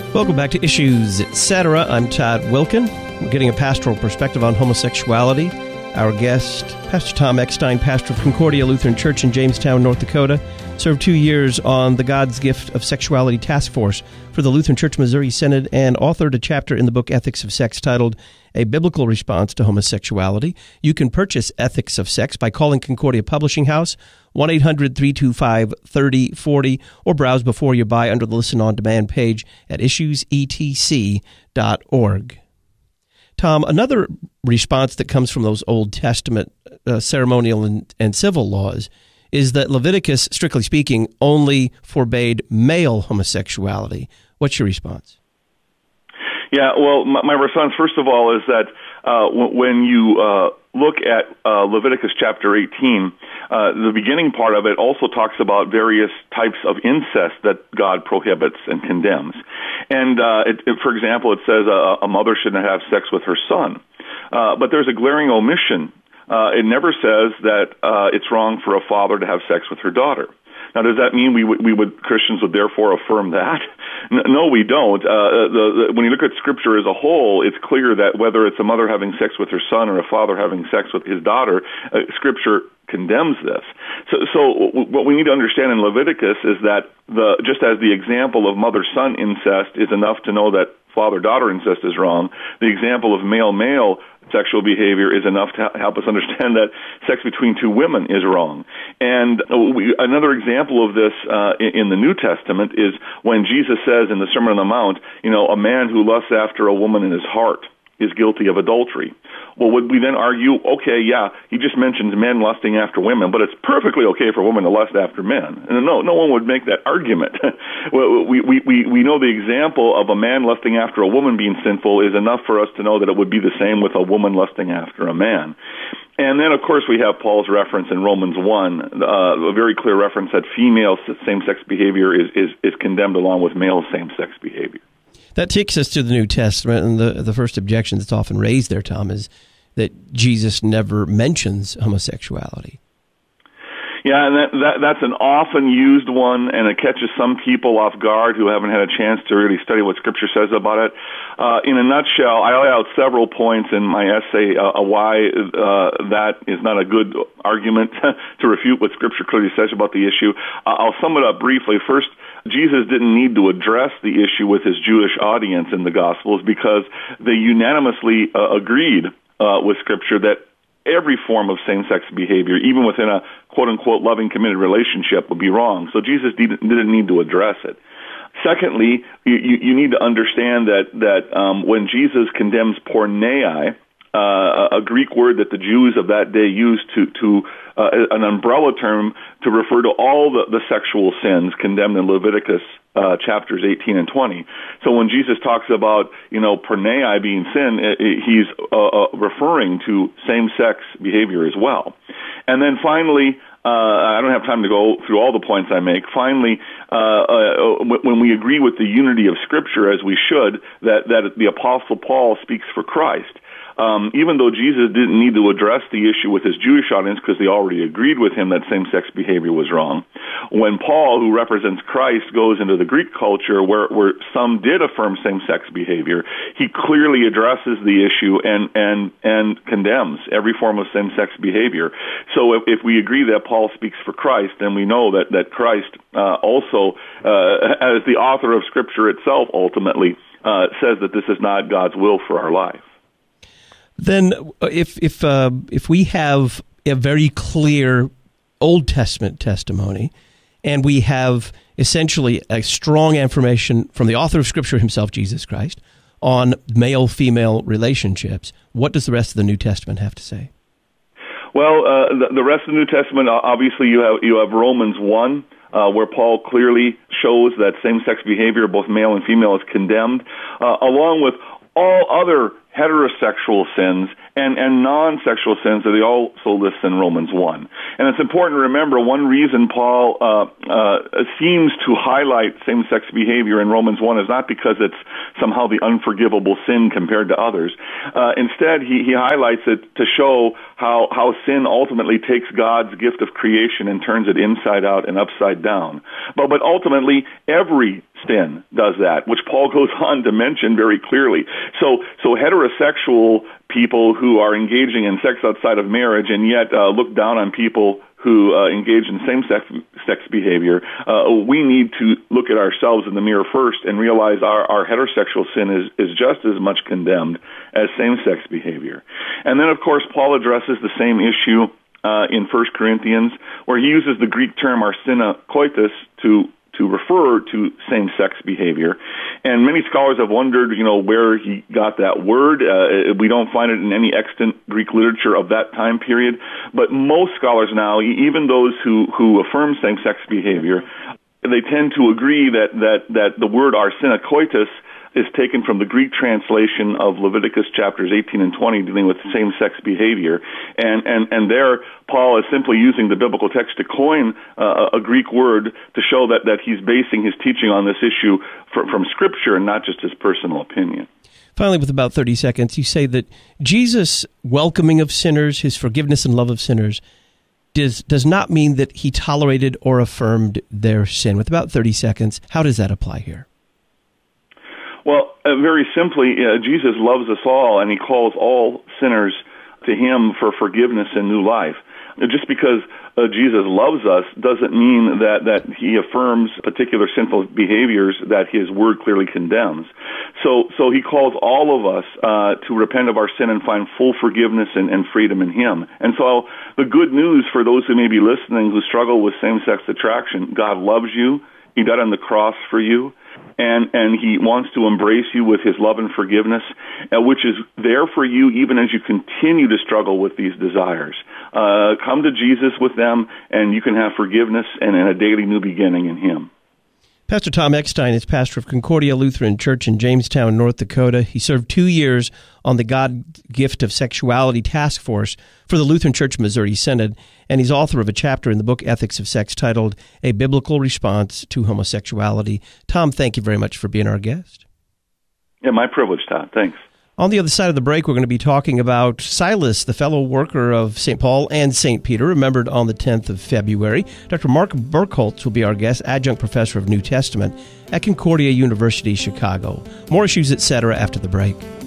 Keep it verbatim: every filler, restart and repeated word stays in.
Welcome back to Issues, et cetera. I'm Todd Wilkin. We're getting a pastoral perspective on homosexuality. Our guest, Pastor Tom Eckstein, pastor of Concordia Lutheran Church in Jamestown, North Dakota, served two years on the God's Gift of Sexuality Task Force for the Lutheran Church Missouri Synod and authored a chapter in the book Ethics of Sex titled A Biblical Response to Homosexuality. You can purchase Ethics of Sex by calling Concordia Publishing House, one eight hundred, three two five, three oh four oh, or browse before you buy under the Listen On Demand page at issues e t c dot org. Tom, another response that comes from those Old Testament uh, ceremonial and, and civil laws is that Leviticus, strictly speaking, only forbade male homosexuality. What's your response? Yeah, well, my, my response, first of all, is that uh, w- when you uh, look at uh, Leviticus chapter eighteen, uh, the beginning part of it also talks about various types of incest that God prohibits and condemns. And, uh, it, it, for example, it says a, a mother shouldn't have sex with her son. Uh, but there's a glaring omission. Uh, it never says that uh, it's wrong for a father to have sex with her daughter. Now, does that mean we would, we would Christians would therefore affirm that? No, we don't. Uh, the, the, when you look at Scripture as a whole, it's clear that whether it's a mother having sex with her son or a father having sex with his daughter, uh, Scripture condemns this. So, so what we need to understand in Leviticus is that the just as the example of mother-son incest is enough to know that father-daughter incest is wrong, the example of male-male sexual behavior is enough to help us understand that sex between two women is wrong. And we, another example of this uh, in, in the New Testament is when Jesus says in the Sermon on the Mount, you know, a man who lusts after a woman in his heart is guilty of adultery. Well, would we then argue, okay, yeah, he just mentions men lusting after women, but it's perfectly okay for women to lust after men? And no, no one would make that argument. we, we, we, we know the example of a man lusting after a woman being sinful is enough for us to know that it would be the same with a woman lusting after a man. And then, of course, we have Paul's reference in Romans one, uh, a very clear reference that female same-sex behavior is, is, is condemned along with male same-sex behavior. That takes us to the New Testament, and the, the first objection that's often raised there, Tom, is that Jesus never mentions homosexuality. Yeah, and that, that that's an often used one, and it catches some people off guard who haven't had a chance to really study what Scripture says about it. Uh, in a nutshell, I lay out several points in my essay uh, why uh, that is not a good argument to refute what Scripture clearly says about the issue. Uh, I'll sum it up briefly. First, Jesus didn't need to address the issue with his Jewish audience in the Gospels because they unanimously uh, agreed uh, with Scripture that every form of same-sex behavior, even within a quote-unquote loving, committed relationship, would be wrong. So Jesus didn't, didn't need to address it. Secondly, you, you need to understand that, that um, when Jesus condemns porneia, uh, a Greek word that the Jews of that day used to, to uh, an umbrella term to refer to all the, the sexual sins condemned in Leviticus uh, chapters eighteen and twenty. So when Jesus talks about, you know, porneia being sin, he's uh, uh, referring to same-sex behavior as well. And then finally, uh, I don't have time to go through all the points I make. Finally, uh, uh, when we agree with the unity of Scripture, as we should, that, that the Apostle Paul speaks for Christ. Um, even though Jesus didn't need to address the issue with his Jewish audience because they already agreed with him that same-sex behavior was wrong, when Paul, who represents Christ, goes into the Greek culture where, where some did affirm same-sex behavior, he clearly addresses the issue and, and, and condemns every form of same-sex behavior. So if, if we agree that Paul speaks for Christ, then we know that, that Christ uh, also, uh, as the author of Scripture itself ultimately, uh, says that this is not God's will for our life. Then if if uh, if we have a very clear Old Testament testimony and we have essentially a strong affirmation from the author of Scripture himself, Jesus Christ, on male-female relationships, what does the rest of the New Testament have to say? Well, uh, the, the rest of the New Testament, obviously you have, you have Romans one, uh, where Paul clearly shows that same-sex behavior, both male and female, is condemned, uh, along with all other heterosexual sins and, and non-sexual sins that he also lists in Romans one. And it's important to remember one reason Paul uh, uh, seems to highlight same-sex behavior in Romans one is not because it's somehow the unforgivable sin compared to others. Uh, instead, he, he highlights it to show how, how sin ultimately takes God's gift of creation and turns it inside out and upside down. But, but ultimately, every sin does that, which Paul goes on to mention very clearly. So, so heterosexual people who are engaging in sex outside of marriage and yet uh, look down on people who uh, engage in same-sex sex behavior, uh, we need to look at ourselves in the mirror first and realize our, our heterosexual sin is, is just as much condemned as same-sex behavior. And then, of course, Paul addresses the same issue uh, in First Corinthians, where he uses the Greek term arsena koitos to to refer to same-sex behavior. And many scholars have wondered, you know, where he got that word. Uh, we don't find it in any extant Greek literature of that time period. But most scholars now, even those who, who affirm same-sex behavior, they tend to agree that, that, that the word arsena koitos is taken from the Greek translation of Leviticus chapters eighteen and twenty dealing with same-sex behavior. And, and, and there, Paul is simply using the biblical text to coin uh, a Greek word to show that, that he's basing his teaching on this issue from, from Scripture and not just his personal opinion. Finally, with about thirty seconds, you say that Jesus' welcoming of sinners, his forgiveness and love of sinners, does, does not mean that he tolerated or affirmed their sin. With about thirty seconds, how does that apply here? Well, uh, very simply, uh, Jesus loves us all, and he calls all sinners to him for forgiveness and new life. Just because uh, Jesus loves us doesn't mean that, that he affirms particular sinful behaviors that his word clearly condemns. So, so he calls all of us uh, to repent of our sin and find full forgiveness and, and freedom in him. And so the good news for those who may be listening who struggle with same-sex attraction, God loves you. He died on the cross for you. And, and he wants to embrace you with his love and forgiveness, uh, which is there for you even as you continue to struggle with these desires. Uh, come to Jesus with them, and you can have forgiveness and, and a daily new beginning in him. Pastor Tom Eckstein is pastor of Concordia Lutheran Church in Jamestown, North Dakota. He served two years on the God Gift of Sexuality Task Force for the Lutheran Church Missouri Synod, and he's author of a chapter in the book Ethics of Sex titled A Biblical Response to Homosexuality. Tom, thank you very much for being our guest. Yeah, my privilege, Todd. Thanks. On the other side of the break, we're going to be talking about Silas, the fellow worker of Saint Paul and Saint Peter, remembered on the tenth of February. Doctor Mark Burkholtz will be our guest, adjunct professor of New Testament at Concordia University, Chicago. More issues, et cetera, after the break.